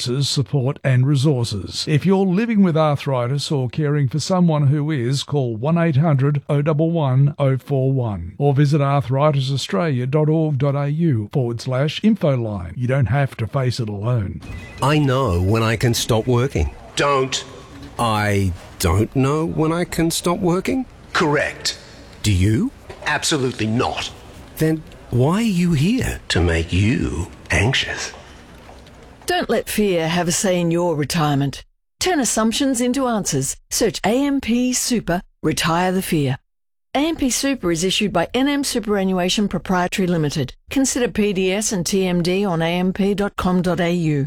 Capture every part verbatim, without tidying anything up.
services, support and resources. If you're living with arthritis or caring for someone who is, call one eight hundred oh one one oh four one or visit arthritisaustralia.org.au forward slash infoline. You don't have to face it alone. I know when I can stop working. Don't. I don't know when I can stop working? Correct. Do you? Absolutely not. Then why are you here? To make you anxious. Don't let fear have a say in your retirement. Turn assumptions into answers. Search A M P Super, Retire the Fear. A M P Super is issued by N M Superannuation Proprietary Limited. Consider P D S and T M D on a m p dot com dot a u.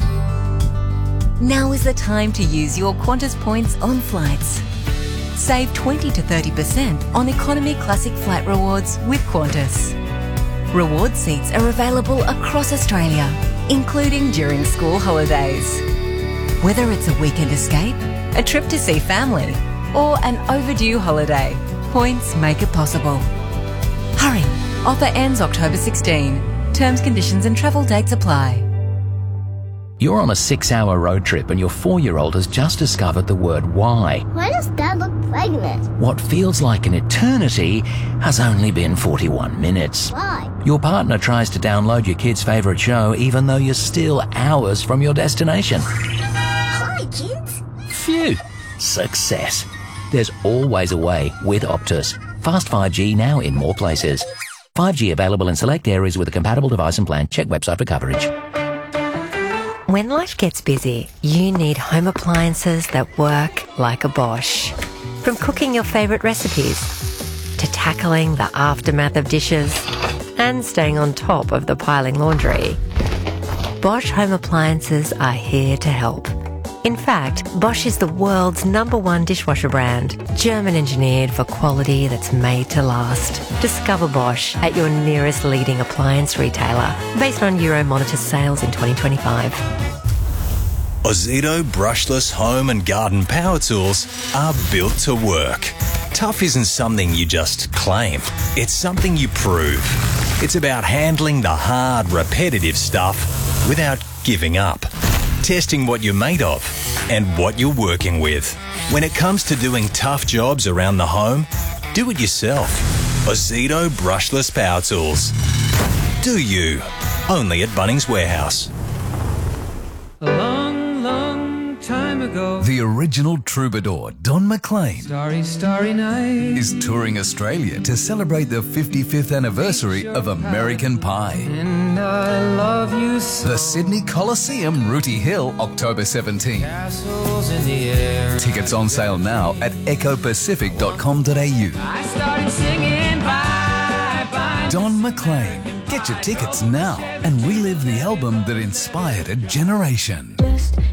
Now is the time to use your Qantas points on flights. Save twenty to thirty percent on Economy Classic Flight Rewards with Qantas. Reward seats are available across Australia, including during school holidays. Whether it's a weekend escape, a trip to see family, or an overdue holiday, points make it possible. Hurry! Offer ends October sixteenth. Terms, conditions and travel dates apply. You're on a six-hour road trip and your four-year-old has just discovered the word why. Why does Dad look pregnant? What feels like an eternity has only been forty-one minutes. Why? Your partner tries to download your kid's favourite show even though you're still hours from your destination. Hi, kids. Phew! Success. There's always a way with Optus. Fast five G now in more places. five G available in select areas with a compatible device and plan. Check website for coverage. When life gets busy, you need home appliances that work like a Bosch. From cooking your favourite recipes, to tackling the aftermath of dishes, and staying on top of the piling laundry, Bosch home appliances are here to help. In fact, Bosch is the world's number one dishwasher brand, German engineered for quality that's made to last. Discover Bosch at your nearest leading appliance retailer, based on Euromonitor sales in twenty twenty-five. Ozito brushless home and garden power tools are built to work. Tough isn't something you just claim, it's something you prove. It's about handling the hard, repetitive stuff without giving up. Testing what you're made of and what you're working with. When it comes to doing tough jobs around the home, do it yourself. Ozito brushless power tools. Do you? Only at Bunnings Warehouse. A long, long time ago, the original troubadour, Don McLean, starry, starry night, is touring Australia to celebrate the fifty-fifth anniversary of American Pie. And I love you so. The Sydney Coliseum, Rooty Hill, October seventeenth. Castles in the air. Tickets on sale now at eco pacific dot com dot a u. I started singing bye, bye. Don McLean. Get your tickets now and relive the album that inspired a generation.